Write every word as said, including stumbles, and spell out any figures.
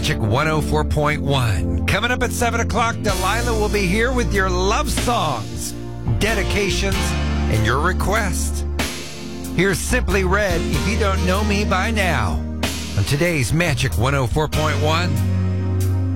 Magic one oh four point one. Coming up at seven o'clock, Delilah will be here with your love songs, dedications, and your requests. Here's Simply Red, If You Don't Know Me By Now, on today's Magic one oh four point one.